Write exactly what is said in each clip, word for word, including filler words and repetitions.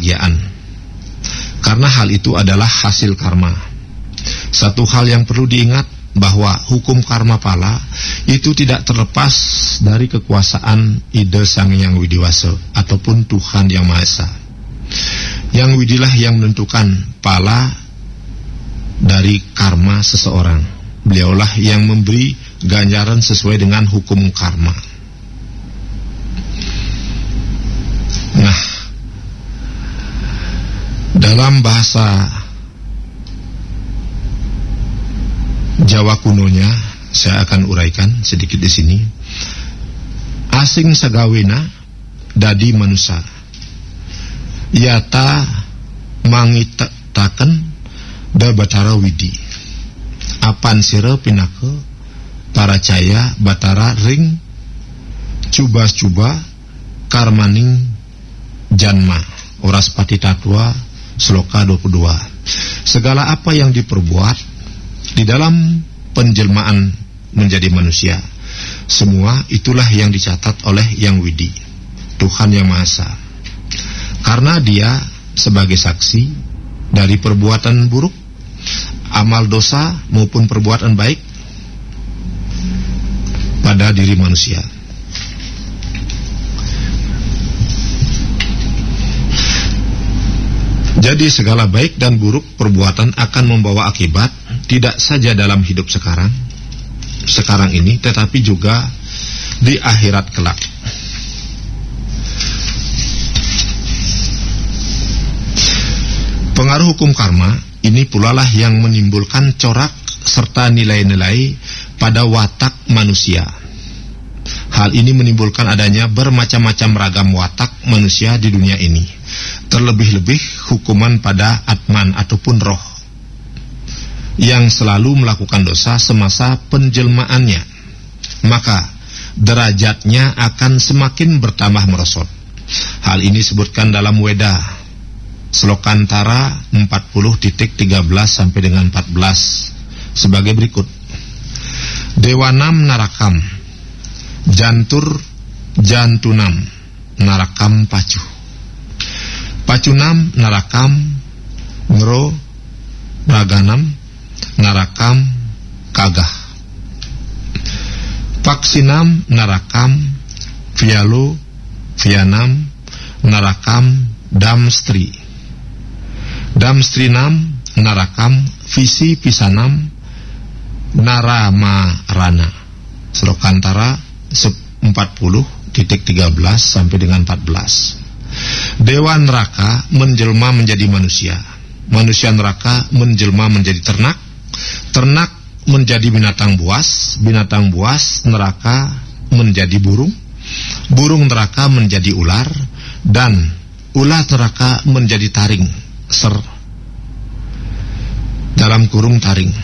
kebahagiaan. Karena hal itu adalah hasil karma. Satu hal yang perlu diingat, bahwa hukum karma pala itu tidak terlepas dari kekuasaan ide Sang Hyang Widiwasa ataupun Tuhan Yang Maha Esa. Yang Widilah yang menentukan pala dari karma seseorang. Beliaulah yang memberi ganjaran sesuai dengan hukum karma. Nah, dalam bahasa Jawa kunonya, saya akan uraikan sedikit di sini. Asing sagawena dadi manusia. Yata mangitaken da Batara Widi. Apan sira pinake para caya Batara ring cuba-cuba karmaning janma. Oras pati tatwa sloka dua puluh dua. Segala apa yang diperbuat di dalam penjelmaan menjadi manusia, semua itulah yang dicatat oleh Yang Widi, Tuhan Yang Maha Esa. Karena dia sebagai saksi dari perbuatan buruk, amal dosa maupun perbuatan baik pada diri manusia. Jadi segala baik dan buruk perbuatan akan membawa akibat, tidak saja dalam hidup sekarang, sekarang ini, tetapi juga di akhirat kelak. Pengaruh hukum karma ini pula lah yang menimbulkan corak serta nilai-nilai pada watak manusia. Hal ini menimbulkan adanya bermacam-macam ragam watak manusia di dunia ini. Terlebih-lebih hukuman pada atman ataupun roh yang selalu melakukan dosa semasa penjelmaannya, maka derajatnya akan semakin bertambah merosot. Hal ini disebutkan dalam Weda Slokantara empat puluh tiga belas sampai dengan empat belas sebagai berikut. Dewanam narakam jantur jantunam narakam pacu. Pacunam narakam ngro raganam narakam kagah. Paksinam narakam vialu vianam narakam damstri. Damstrinam narakam visi pisanam narama rana. Slokantara empat puluh tiga belas sampai dengan empat belas. Dewa neraka menjelma menjadi manusia. Manusia neraka menjelma menjadi ternak. Ternak menjadi binatang buas. Binatang buas neraka menjadi burung. Burung neraka menjadi ular. Dan ular neraka menjadi taring. Ser dalam kurung taring.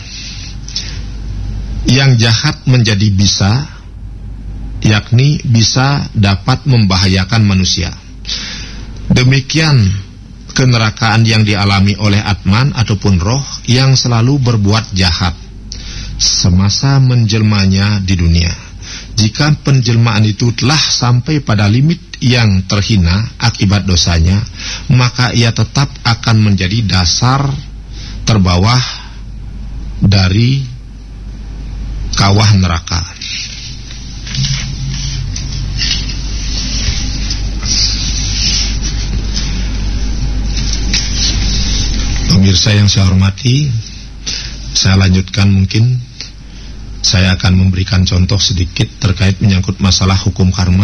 Yang jahat menjadi bisa, yakni bisa dapat membahayakan manusia. Demikian kenerakaan yang dialami oleh atman ataupun roh yang selalu berbuat jahat semasa menjelmanya di dunia. Jika penjelmaan itu telah sampai pada limit yang terhina akibat dosanya, maka ia tetap akan menjadi dasar terbawah dari kawah neraka. Pemirsa yang saya hormati, saya lanjutkan mungkin. Saya akan memberikan contoh sedikit terkait menyangkut masalah hukum karma.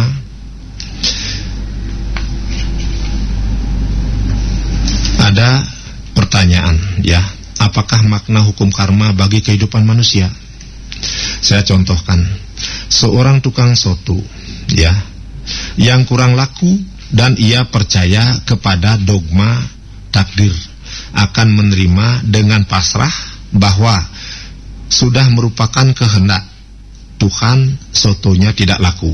Ada pertanyaan, ya, apakah makna hukum karma bagi kehidupan manusia? Saya contohkan, seorang tukang soto, ya, yang kurang laku dan ia percaya kepada dogma takdir, akan menerima dengan pasrah bahwa sudah merupakan kehendak Tuhan sotonya tidak laku,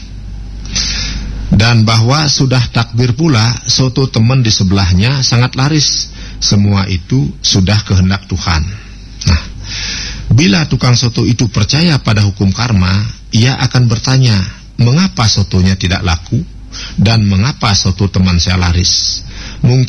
dan bahwa sudah takdir pula soto teman di sebelahnya sangat laris. Semua itu sudah kehendak Tuhan. Nah, bila tukang soto itu percaya pada hukum karma, ia akan bertanya, mengapa sotonya tidak laku dan mengapa soto teman saya laris? Mungkin